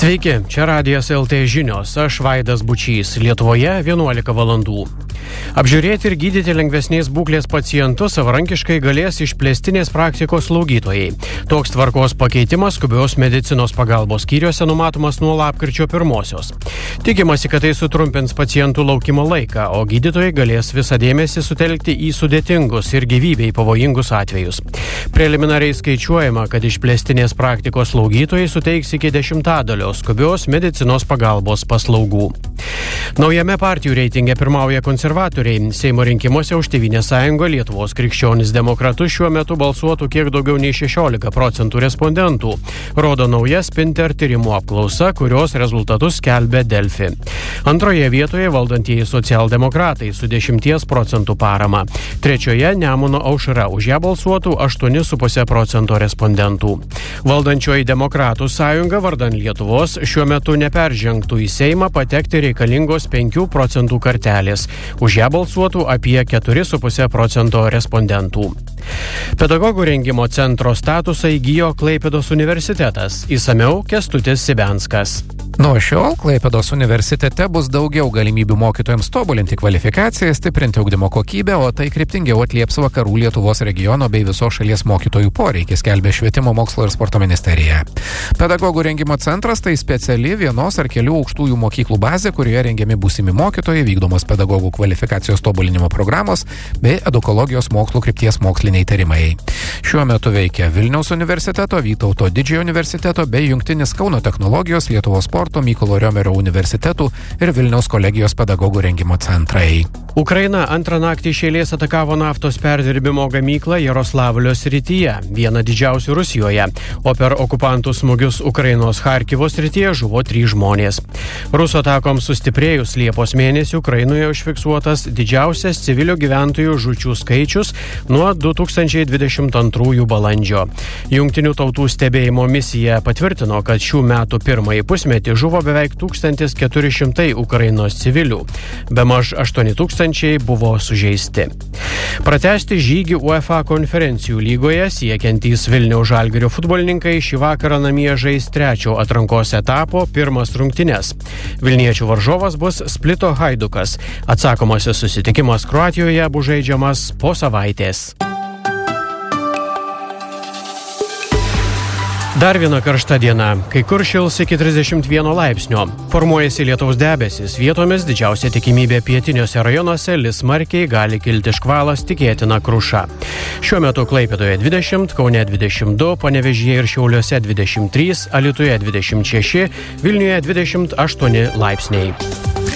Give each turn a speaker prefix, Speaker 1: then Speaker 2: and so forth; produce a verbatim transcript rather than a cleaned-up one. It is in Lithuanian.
Speaker 1: Sveiki, čia Radijas L T žinios, aš Vaidas Bučys, Lietuvoje vienuolika valandų. Apžiūrėti ir gydyti lengvesnės būklės pacientus savarankiškai galės išplėstinės praktikos slaugytojai. Toks tvarkos pakeitimas skubios medicinos pagalbos skyriuose numatomas nuo lapkričio pirmosios. Tikimasi, kad tai sutrumpins pacientų laukimo laiką, o gydytojai galės visą dėmesį sutelkti į sudėtingus ir gyvybei pavojingus atvejus. Preliminariai skaičiuojama, kad išplėstinės praktikos slaugytojai suteiks iki dešimtadalio skubios medicinos pagalbos paslaugų. Naujame partijų reitinge pirmauja konservatoriai. Seimo rinkimuose už Tėvynės sąjungą Lietuvos krikščionis demokratus šiuo metu balsuotų kiek daugiau nei šešiolika procentų respondentų. Rodo nauja Spinter tyrimų apklausa, kurios rezultatus skelbia Delfi. Antroje vietoje valdantieji socialdemokratai su dešimties procentų parama. Trečioje Nemuno Aušra, už ją balsuotų aštuoni su puse procento respondentų. Valdančioji demokratų sąjunga vardan Lietuvos šiuo metu neperžengtų į Seimą patekti reikalingos penkių procentų kartelės. Už ją balsuotų apie keturi su puse procento respondentų. Pedagogų rengimo centro statusą įgijo Klaipėdos universitetas. Įsamiau Kęstutis Sibenskas.
Speaker 2: Nuo šiol Klaipėdos universitete bus daugiau galimybių mokytojams tobulinti kvalifikaciją, stiprinti ugdymo kokybę, o tai kryptingiau atlieps vakarų Lietuvos regiono bei visos šalies mokytojų poreikį, skelbia Švietimo mokslo ir sporto ministerija. Pedagogų rengimo centras tai speciali vienos ar kelių aukštųjų mokyklų bazė, kurioje rengiami būsimi mokytojai, vykdomos pedagogų kvalifikacijos tobulinimo programos bei edukologijos mokslų krypties moksliniai tyrimai. Šiuo metu veikia Vilniaus universiteto, Vytauto Didžiojo universiteto bei Jungtinis Kauno technologijos, Lietuvos sporto, Mykolo Riomerio universitetų ir Vilniaus kolegijos pedagogų rengimo centrai.
Speaker 1: Ukraina antrą naktį iš eilės atakavo naftos perdirbimo gamyklą Jaroslavlio srityje, vieną didžiausių Rusijoje, o per okupantų smūgius Ukrainos Charkivo srityje žuvo trys žmonės. Rusų atakoms sustiprėjus Liepos mėnesį Ukrainoje užfiksuotas didžiausias civilių gyventojų žūčių skaičius nuo du tūkstančiai dvidešimt antrųjų balandžio. Jungtinių tautų stebėjimo misija patvirtino, kad šių metų pirmąjį pusmetį žuvo beveik tūkstantis keturi šimtai Ukrainos civilių. Bemaž aštuoni tūkstančiai buvo sužeisti. Pratęsti žygį UEFA konferencijų lygoje siekiantys Vilniaus Žalgirio futbolininkai šį vakarą namie žais trečio atrankos etapo pirmas rungtynes. Vilniečių varžovas bus Splito Haidukas. Atsakomasis susitikimas Kroatijoje bus žaidžiamas po savaitės. Dar viena karšta diena, kai kur šils iki trisdešimt vieno laipsnio. Formuojasi lietaus debesis, vietomis didžiausia tikimybė pietiniuose rajonuose lis smarkiai gali kilti škvalas, tikėtina kruša. Šiuo metu Klaipėdoje dvidešimt, Kaune dvidešimt du, Panevėžyje ir Šiauliuose dvidešimt trys, Alytuje dvidešimt šeši, Vilniuje dvidešimt aštuoni laipsniai.